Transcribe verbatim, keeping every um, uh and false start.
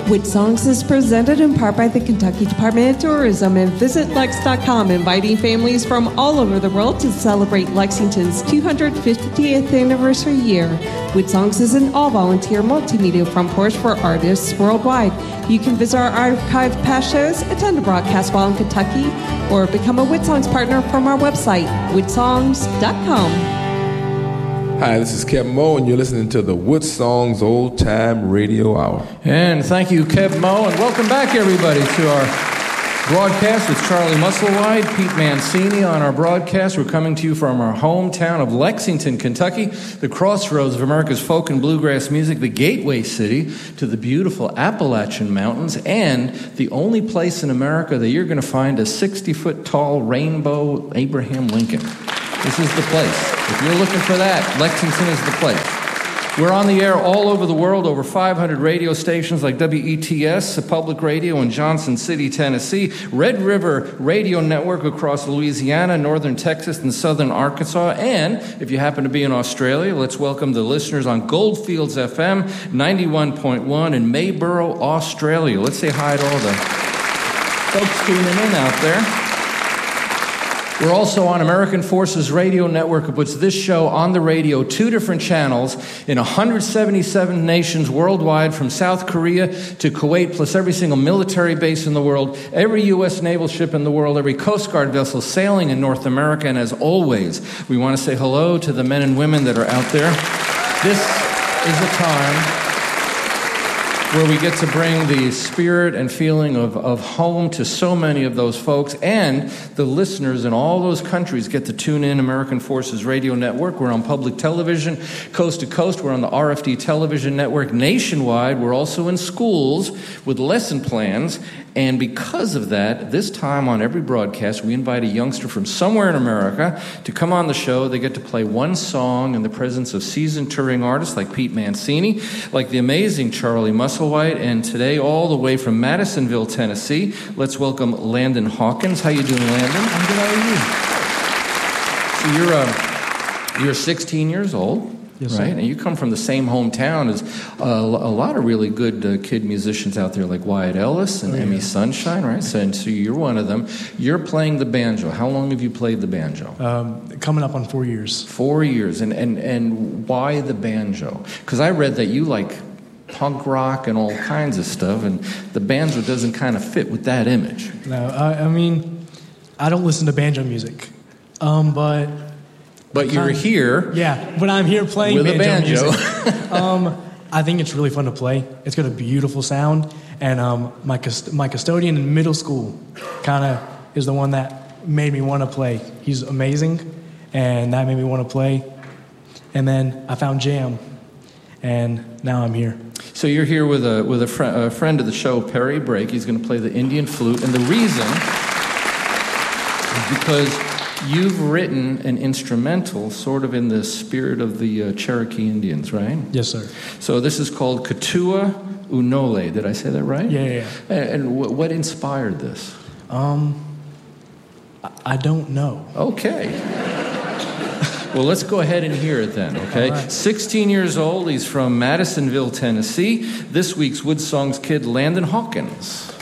Wood Songs is presented in part by the Kentucky Department of Tourism and Visit Lex dot com, inviting families from all over the world to celebrate Lexington's two hundred fiftieth anniversary year. Wood Songs is an all-volunteer multimedia front porch for artists worldwide. You can visit our archived past shows, attend a broadcast while in Kentucky, or become a Wood Songs partner from our website, wood songs dot com. Hi, this is Kev Moe, and you're listening to the Wood Songs Old Time Radio Hour. And thank you, Kev Moe, and welcome back, everybody, to our broadcast with Charlie Musselwhite, Pete Mancini on our broadcast. We're coming to you from our hometown of Lexington, Kentucky, the crossroads of America's folk and bluegrass music, the gateway city to the beautiful Appalachian Mountains, and the only place in America that you're going to find a sixty-foot tall rainbow Abraham Lincoln. This is the place. If you're looking for that, Lexington is the place. We're on the air all over the world, over five hundred radio stations like W E T S, a public radio in Johnson City, Tennessee, Red River Radio Network across Louisiana, northern Texas, and southern Arkansas. And if you happen to be in Australia, let's welcome the listeners on Goldfields F M, ninety-one point one in Mayborough, Australia. Let's say hi to all the folks tuning in out there. We're also on American Forces Radio Network, which puts this show on the radio, two different channels in one hundred seventy-seven nations worldwide, from South Korea to Kuwait, plus every single military base in the world, every U S naval ship in the world, every Coast Guard vessel sailing in North America. And as always, we want to say hello to the men and women that are out there. This is a time where we get to bring the spirit and feeling of, of home to so many of those folks, and the listeners in all those countries get to tune in American Forces Radio Network. We're on public television, coast to coast. We're on the R F D television network nationwide. We're also in schools with lesson plans, and because of that, this time on every broadcast, we invite a youngster from somewhere in America to come on the show. They get to play one song in the presence of seasoned touring artists like Pete Mancini, like the amazing Charlie Musselwhite, and today, all the way from Madisonville, Tennessee, let's welcome Landon Hawkins. How you doing, Landon? I'm good. How are you? So you're uh, you're sixteen years old. Yes, right? sir. And you come from the same hometown as uh, a lot of really good uh, kid musicians out there, like Wyatt Ellis and oh, yeah. Emmy Sunshine, right? So, and so you're one of them. You're playing the banjo. How long have you played the banjo? Um, coming up on four years. Four years. And and, and why the banjo? Because I read that you like punk rock and all kinds of stuff, and the banjo doesn't kind of fit with that image. No, I, I mean, I don't listen to banjo music, um, but... But you're here. Yeah, but I'm here playing with banjo, a banjo. music. um, I think it's really fun to play. It's got a beautiful sound, and um, my cust- my custodian in middle school kind of is the one that made me want to play. He's amazing, and that made me want to play. And then I found jam, and now I'm here. So you're here with a with a, fr- a friend of the show, Perry Brake. He's going to play the Indian flute, and the reason is because you've written an instrumental sort of in the spirit of the uh, Cherokee Indians, right? Yes, sir. So this is called Katua Unole. Did I say that right? Yeah, yeah, yeah. And, and w- what inspired this? Um, I, I don't know. Okay. Well, let's go ahead and hear it then, okay? Right. sixteen years old. He's from Madisonville, Tennessee. This week's Wood Songs kid, Landon Hawkins.